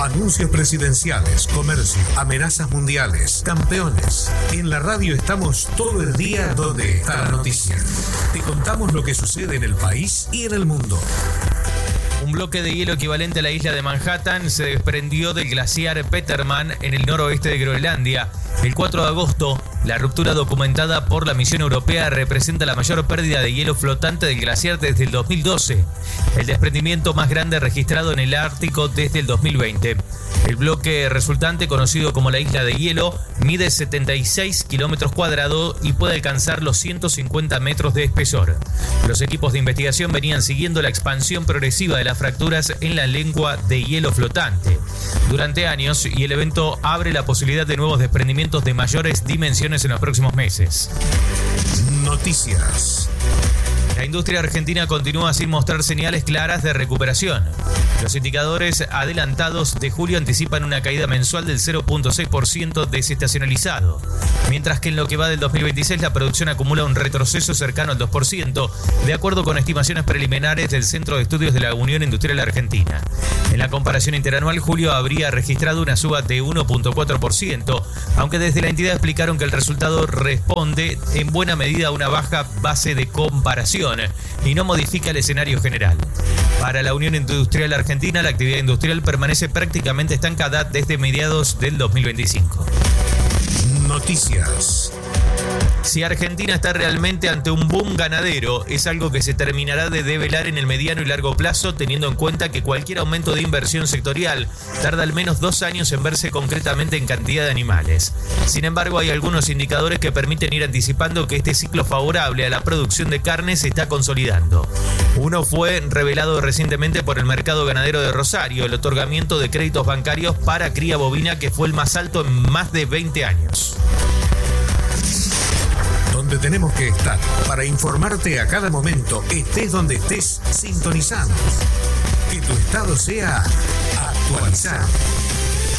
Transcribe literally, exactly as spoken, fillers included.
Anuncios presidenciales, comercio, amenazas mundiales, campeones. En la radio estamos todo el día donde está la noticia. Te contamos lo que sucede en el país y en el mundo. Un bloque de hielo equivalente a la isla de Manhattan se desprendió del glaciar Petermann en el noroeste de Groenlandia. El cuatro de agosto, la ruptura documentada por la misión europea representa la mayor pérdida de hielo flotante del glaciar desde el dos mil doce, el desprendimiento más grande registrado en el Ártico desde el dos mil veinte. El bloque resultante, conocido como la Isla de Hielo, mide setenta y seis kilómetros cuadrados y puede alcanzar los ciento cincuenta metros de espesor. Los equipos de investigación venían siguiendo la expansión progresiva de las fracturas en la lengua de hielo flotante durante años, y el evento abre la posibilidad de nuevos desprendimientos de mayores dimensiones en los próximos meses. Noticias. La industria argentina continúa sin mostrar señales claras de recuperación. Los indicadores adelantados de julio anticipan una caída mensual del cero punto seis por ciento desestacionalizado, mientras que en lo que va del dos mil veintiséis la producción acumula un retroceso cercano al dos por ciento, de acuerdo con estimaciones preliminares del Centro de Estudios de la Unión Industrial Argentina. En la comparación interanual, julio habría registrado una suba de uno punto cuatro por ciento, aunque desde la entidad explicaron que el resultado responde en buena medida a una baja base de comparación y no modifica el escenario general. Para la Unión Industrial Argentina, la actividad industrial permanece prácticamente estancada desde mediados del dos mil veinticinco. Noticias. Si Argentina está realmente ante un boom ganadero, es algo que se terminará de develar en el mediano y largo plazo, teniendo en cuenta que cualquier aumento de inversión sectorial tarda al menos dos años en verse concretamente en cantidad de animales. Sin embargo, hay algunos indicadores que permiten ir anticipando que este ciclo favorable a la producción de carne se está consolidando. Uno fue revelado recientemente por el mercado ganadero de Rosario, el otorgamiento de créditos bancarios para cría bovina, que fue el más alto en más de veinte años. Donde tenemos que estar para informarte a cada momento, estés donde estés, sintonizando. Que tu estado sea actualizado.